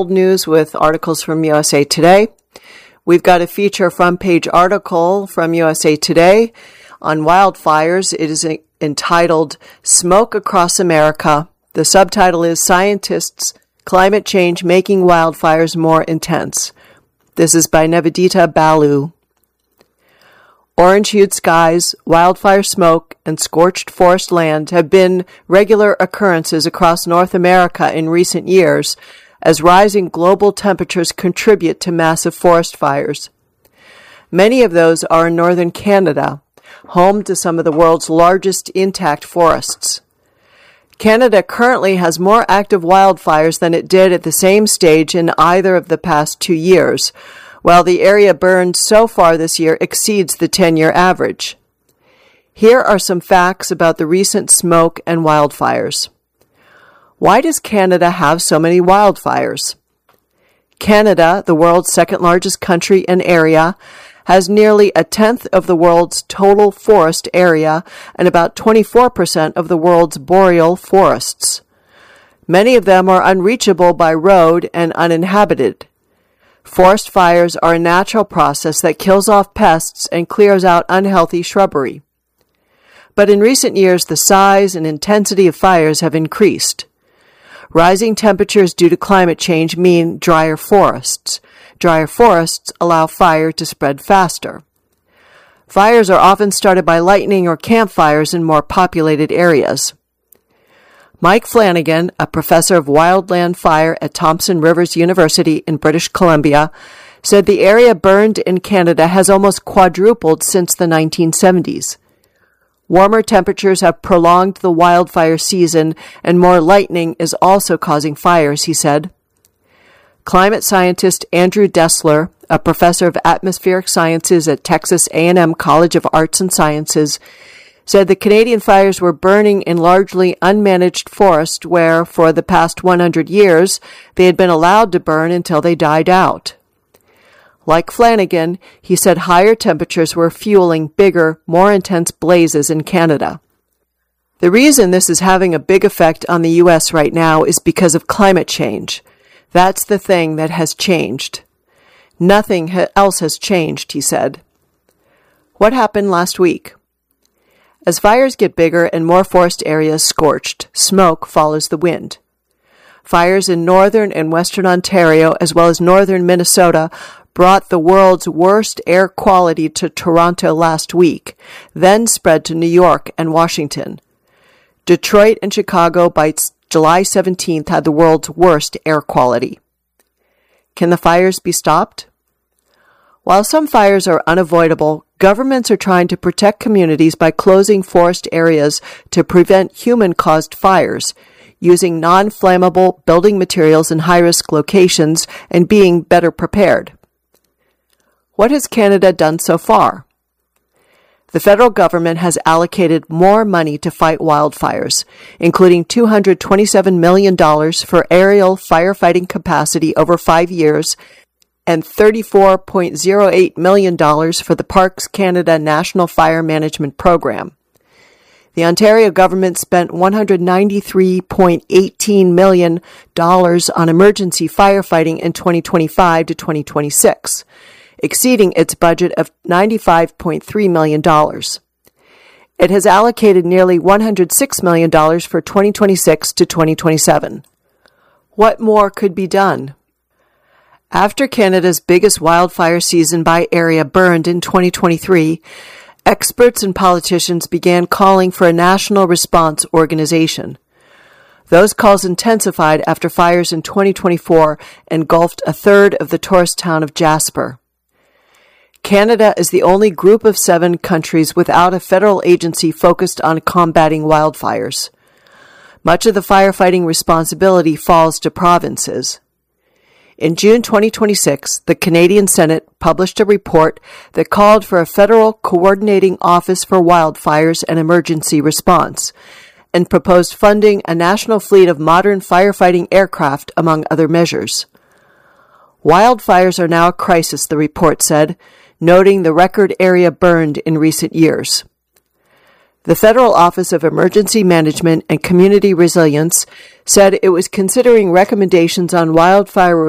world news with articles from USA Today. We've got a feature front page article from USA Today on wildfires. It is entitled Smoke Across America. The subtitle is Scientists, Climate Change Making Wildfires More Intense. This is by Nivedita Balu. Orange-hued skies, wildfire smoke, and scorched forest land have been regular occurrences across North America in recent years as rising global temperatures contribute to massive forest fires. Many of those are in northern Canada, home to some of the world's largest intact forests. Canada currently has more active wildfires than it did at the same stage in either of the past 2 years, while the area burned so far this year exceeds the 10-year average. Here are some facts about the recent smoke and wildfires. Why does Canada have so many wildfires? Canada, the world's second-largest country and area, has nearly a tenth of the world's total forest area and about 24% of the world's boreal forests. Many of them are unreachable by road and uninhabited. Forest fires are a natural process that kills off pests and clears out unhealthy shrubbery. But in recent years, the size and intensity of fires have increased. Rising temperatures due to climate change mean drier forests. Drier forests allow fire to spread faster. Fires are often started by lightning or campfires in more populated areas. Mike Flanagan, a professor of wildland fire at Thompson Rivers University in British Columbia, said the area burned in Canada has almost quadrupled since the 1970s. Warmer temperatures have prolonged the wildfire season, and more lightning is also causing fires, he said. Climate scientist Andrew Dessler, a professor of atmospheric sciences at Texas A&M College of Arts and Sciences, said the Canadian fires were burning in largely unmanaged forest where, for the past 100 years, they had been allowed to burn until they died out. Like Flanagan, he said higher temperatures were fueling bigger, more intense blazes in Canada. The reason this is having a big effect on the U.S. right now is because of climate change. That's the thing that has changed. Nothing else has changed, he said. What happened last week? As fires get bigger and more forest areas scorched, smoke follows the wind. Fires in northern and western Ontario, as well as northern Minnesota, brought the world's worst air quality to Toronto last week, then spread to New York and Washington. Detroit and Chicago by July 17th had the world's worst air quality. Can the fires be stopped? While some fires are unavoidable, governments are trying to protect communities by closing forest areas to prevent human-caused fires, using non-flammable building materials in high-risk locations, and being better prepared. What has Canada done so far? The federal government has allocated more money to fight wildfires, including $227 million for aerial firefighting capacity over 5 years and $34.08 million for the Parks Canada National Fire Management Program. The Ontario government spent $193.18 million on emergency firefighting in 2025 to 2026, exceeding its budget of $95.3 million. It has allocated nearly $106 million for 2026 to 2027. What more could be done? After Canada's biggest wildfire season by area burned in 2023, experts and politicians began calling for a national response organization. Those calls intensified after fires in 2024 engulfed a third of the tourist town of Jasper. Canada is the only group of 7 countries without a federal agency focused on combating wildfires. Much of the firefighting responsibility falls to provinces. In June 2026, the Canadian Senate published a report that called for a federal coordinating office for wildfires and emergency response, and proposed funding a national fleet of modern firefighting aircraft, among other measures. Wildfires are now a crisis, the report said, noting the record area burned in recent years. The Federal Office of Emergency Management and Community Resilience said it was considering recommendations on wildfire